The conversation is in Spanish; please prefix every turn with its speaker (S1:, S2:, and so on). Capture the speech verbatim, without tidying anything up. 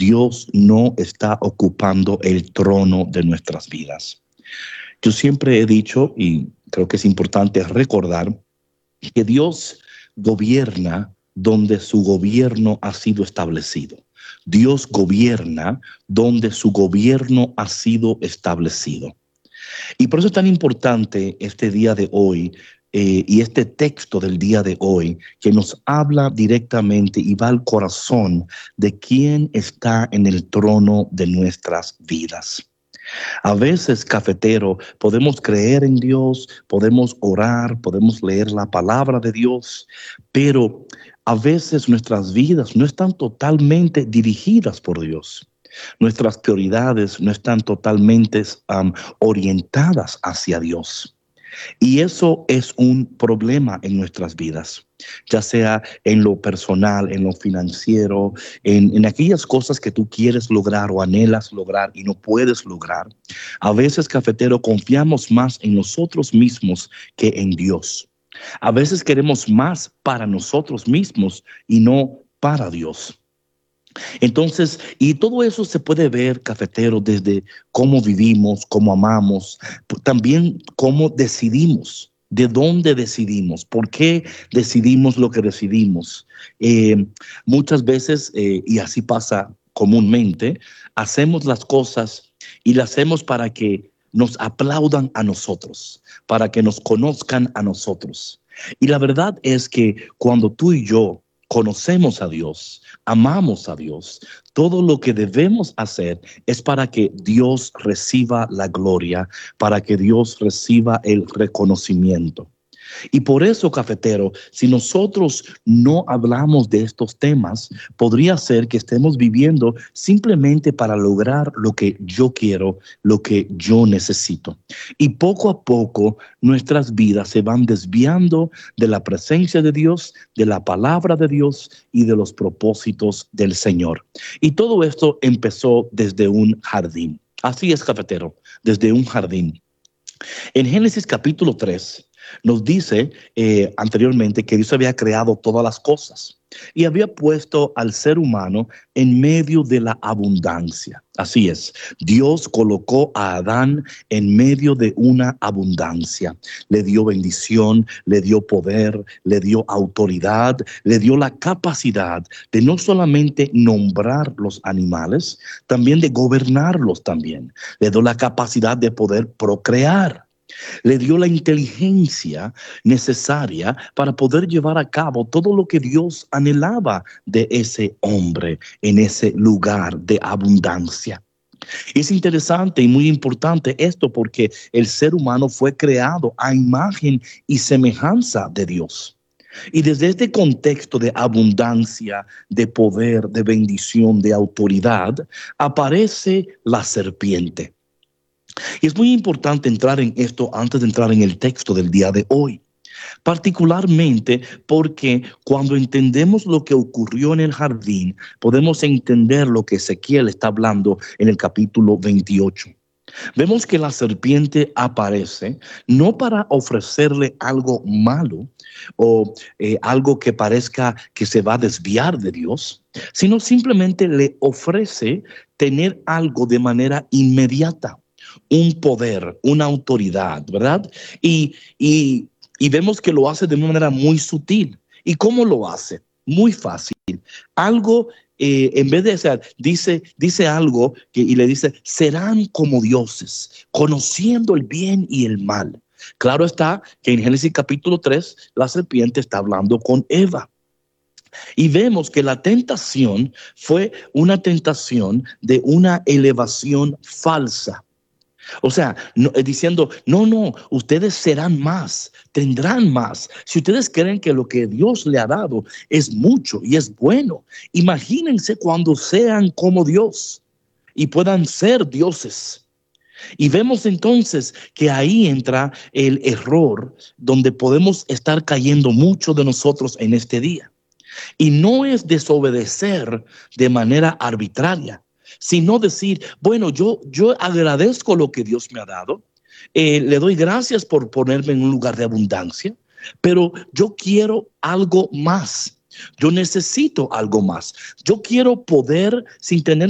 S1: Dios no está ocupando el trono de nuestras vidas. Yo siempre he dicho, y creo que es importante recordar, que Dios gobierna donde su gobierno ha sido establecido. Dios gobierna donde su gobierno ha sido establecido. Y por eso es tan importante este día de hoy eh, y este texto del día de hoy que nos habla directamente y va al corazón de quién está en el trono de nuestras vidas. A veces, cafetero, podemos creer en Dios, podemos orar, podemos leer la palabra de Dios, pero a veces nuestras vidas no están totalmente dirigidas por Dios. Nuestras prioridades no están totalmente um, orientadas hacia Dios. Y eso es un problema en nuestras vidas, ya sea en lo personal, en lo financiero, en, en aquellas cosas que tú quieres lograr o anhelas lograr y no puedes lograr. A veces, cafetero, confiamos más en nosotros mismos que en Dios. A veces queremos más para nosotros mismos y no para Dios. Entonces, y todo eso se puede ver, cafetero, desde cómo vivimos, cómo amamos, también cómo decidimos, de dónde decidimos, por qué decidimos lo que decidimos. Eh, muchas veces, eh, y así pasa comúnmente, hacemos las cosas y las hacemos para que nos aplaudan a nosotros, para que nos conozcan a nosotros. Y la verdad es que cuando tú y yo conocemos a Dios, amamos a Dios, todo lo que debemos hacer es para que Dios reciba la gloria, para que Dios reciba el reconocimiento. Y por eso, cafetero, si nosotros no hablamos de estos temas, podría ser que estemos viviendo simplemente para lograr lo que yo quiero, lo que yo necesito. Y poco a poco nuestras vidas se van desviando de la presencia de Dios, de la palabra de Dios y de los propósitos del Señor. Y todo esto empezó desde un jardín. Así es, cafetero, desde un jardín. En Génesis capítulo tres, nos dice eh, anteriormente que Dios había creado todas las cosas y había puesto al ser humano en medio de la abundancia. Así es, Dios colocó a Adán en medio de una abundancia. Le dio bendición, le dio poder, le dio autoridad, le dio la capacidad de no solamente nombrar los animales, también de gobernarlos también. Le dio la capacidad de poder procrear. Le dio la inteligencia necesaria para poder llevar a cabo todo lo que Dios anhelaba de ese hombre en ese lugar de abundancia. Es interesante y muy importante esto porque el ser humano fue creado a imagen y semejanza de Dios. Y desde este contexto de abundancia, de poder, de bendición, de autoridad, aparece la serpiente. Y es muy importante entrar en esto antes de entrar en el texto del día de hoy, particularmente porque cuando entendemos lo que ocurrió en el jardín, podemos entender lo que Ezequiel está hablando en el capítulo veintiocho. Vemos que la serpiente aparece no para ofrecerle algo malo o eh, algo que parezca que se va a desviar de Dios, sino simplemente le ofrece tener algo de manera inmediata. Un poder, una autoridad, ¿verdad? Y, y, y vemos que lo hace de una manera muy sutil. ¿Y cómo lo hace? Muy fácil. Algo, eh, en vez de ser, dice, dice algo que, y le dice, serán como dioses, conociendo el bien y el mal. Claro está que en Génesis capítulo tres, la serpiente está hablando con Eva. Y vemos que la tentación fue una tentación de una elevación falsa. O sea, no, diciendo, no, no, ustedes serán más, tendrán más. Si ustedes creen que lo que Dios le ha dado es mucho y es bueno, imagínense cuando sean como Dios y puedan ser dioses. Y vemos entonces que ahí entra el error donde podemos estar cayendo muchos de nosotros en este día. Y no es desobedecer de manera arbitraria, sino decir, bueno, yo, yo agradezco lo que Dios me ha dado, eh, le doy gracias por ponerme en un lugar de abundancia, pero yo quiero algo más, yo necesito algo más, yo quiero poder sin tener